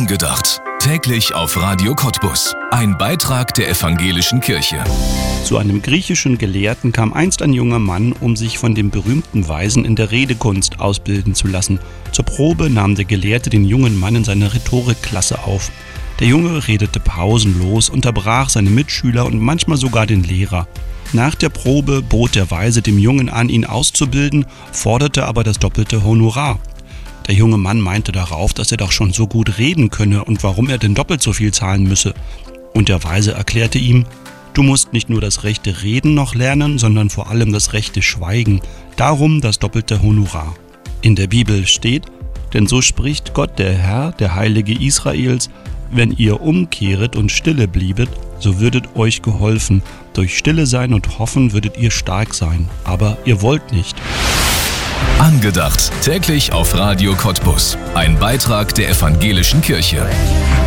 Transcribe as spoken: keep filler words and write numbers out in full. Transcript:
Angedacht. Täglich auf Radio Cottbus. Ein Beitrag der Evangelischen Kirche. Zu einem griechischen Gelehrten kam einst ein junger Mann, um sich von dem berühmten Weisen in der Redekunst ausbilden zu lassen. Zur Probe nahm der Gelehrte den jungen Mann in seine Rhetorikklasse auf. Der Junge redete pausenlos, unterbrach seine Mitschüler und manchmal sogar den Lehrer. Nach der Probe bot der Weise dem Jungen an, ihn auszubilden, forderte aber das doppelte Honorar. Der junge Mann meinte darauf, dass er doch schon so gut reden könne und warum er denn doppelt so viel zahlen müsse. Und der Weise erklärte ihm: Du musst nicht nur das rechte Reden noch lernen, sondern vor allem das rechte Schweigen. Darum das doppelte Honorar. In der Bibel steht: Denn so spricht Gott, der Herr, der Heilige Israels: Wenn ihr umkehret und stille bliebet, so würdet euch geholfen. Durch Stille sein und Hoffen würdet ihr stark sein. Aber ihr wollt nicht. Angedacht. Täglich auf Radio Cottbus. Ein Beitrag der Evangelischen Kirche.